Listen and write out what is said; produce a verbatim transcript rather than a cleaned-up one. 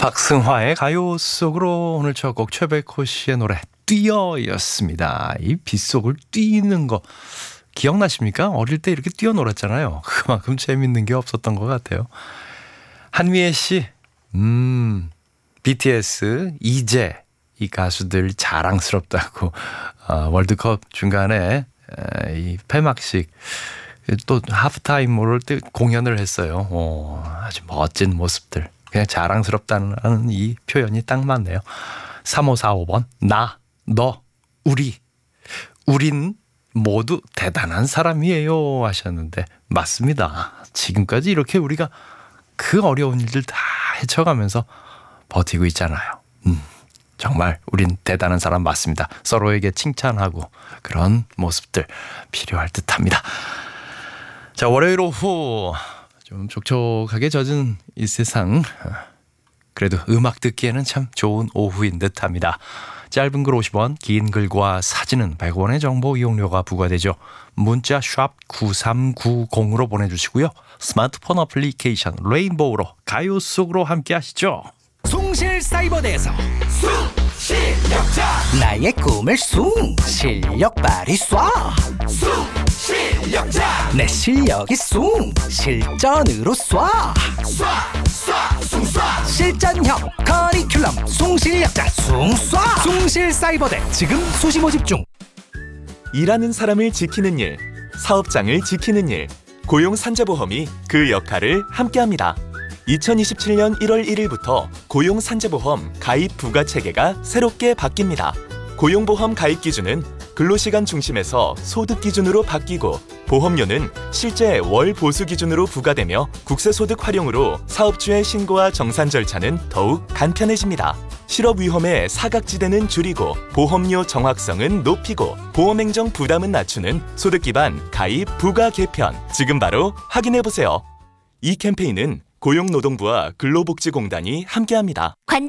박승화의 가요 속으로 오늘 첫 곡 최백호 씨의 노래 뛰어였습니다. 이 빗속을 뛰는 거 기억나십니까? 어릴 때 이렇게 뛰어놀았잖아요. 그만큼 재밌는 게 없었던 것 같아요. 한미애 씨, 음, 비티에스, 이재 이 가수들 자랑스럽다고 어, 월드컵 중간에 에, 이 폐막식 또 하프타임 모를 때 공연을 했어요. 오, 아주 멋진 모습들. 그냥 자랑스럽다는 이 표현이 딱 맞네요. 삼오사오 번 나, 너, 우리. 우린 모두 대단한 사람이에요 하셨는데 맞습니다. 지금까지 이렇게 우리가 그 어려운 일들 다 헤쳐가면서 버티고 있잖아요. 음, 정말 우린 대단한 사람 맞습니다. 서로에게 칭찬하고 그런 모습들 필요할 듯합니다. 자, 월요일 오후 좀 촉촉하게 젖은 이 세상, 그래도 음악 듣기에는 참 좋은 오후인 듯합니다. 짧은 글 오십 원, 긴 글과 사진은 백 원의 정보 이용료가 부과되죠. 문자 샵 구삼구공으로 보내주시고요. 스마트폰 어플리케이션 레인보우로 가요 속으로 함께 하시죠. 숭실사이버대에서 숭실력자 나의 꿈을 숭 실력 발휘 쏴 숭실력자 내 실력이 숭 실전으로 쏴 쏴 쏴 숭쏴 실전형 커리큘럼 숭실력자 숭쏴 숭실사이버대 지금 수시 모집 중. 일하는 사람을 지키는 일, 사업장을 지키는 일, 고용산재보험이 그 역할을 함께합니다. 이천이십칠 년 일월 일일부터 고용산재보험 가입 부과체계가 새롭게 바뀝니다. 고용보험 가입 기준은 근로시간 중심에서 소득 기준으로 바뀌고 보험료는 실제 월 보수 기준으로 부과되며 국세소득 활용으로 사업주의 신고와 정산 절차는 더욱 간편해집니다. 실업 위험의 사각지대는 줄이고 보험료 정확성은 높이고 보험행정 부담은 낮추는 소득 기반 가입 부과 개편, 지금 바로 확인해보세요. 이 캠페인은 고용노동부와 근로복지공단이 함께합니다. 관절